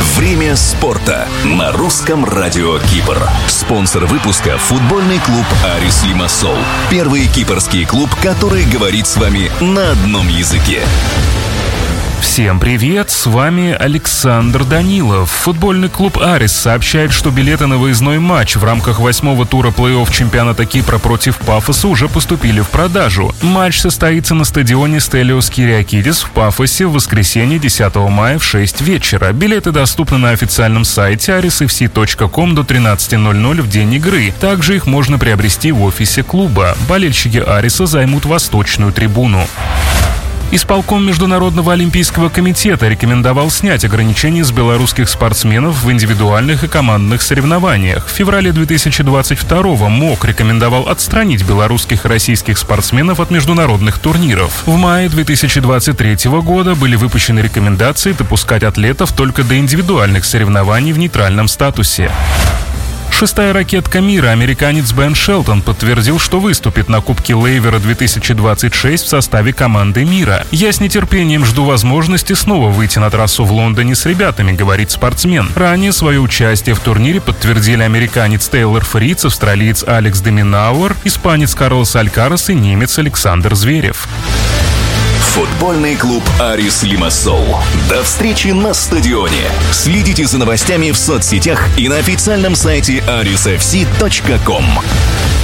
Время спорта на русском радио Кипр. Спонсор выпуска — футбольный клуб «Арис Лимассол». Первый кипрский клуб, который говорит с вами на одном языке. Всем привет, с вами Александр Данилов. Футбольный клуб «Арис» сообщает, что билеты на выездной матч в рамках 8-го тура плей-офф чемпионата Кипра против Пафоса уже поступили в продажу. Матч состоится на стадионе Стелиос Кириакидис в Пафосе в воскресенье 10 мая в 6 вечера. Билеты доступны на официальном сайте arisfc.com до 13:00 в день игры. Также их можно приобрести в офисе клуба. Болельщики «Ариса» займут восточную трибуну. Исполком Международного олимпийского комитета рекомендовал снять ограничения с белорусских спортсменов в индивидуальных и командных соревнованиях. В феврале 2022-го МОК рекомендовал отстранить белорусских и российских спортсменов от международных турниров. В мае 2023 года были выпущены рекомендации допускать атлетов только до индивидуальных соревнований в нейтральном статусе. Шестая ракетка мира, американец Бен Шелтон, подтвердил, что выступит на Кубке Лейвера 2026 в составе команды мира. «Я с нетерпением жду возможности снова выйти на трассу в Лондоне с ребятами», — говорит спортсмен. Ранее свое участие в турнире подтвердили американец Тейлор Фриц, австралиец Алекс де Минауэр, испанец Карлос Алькарас и немец Александр Зверев. Футбольный клуб «Арис Лимассол». До встречи на стадионе. Следите за новостями в соцсетях и на официальном сайте arisfc.com.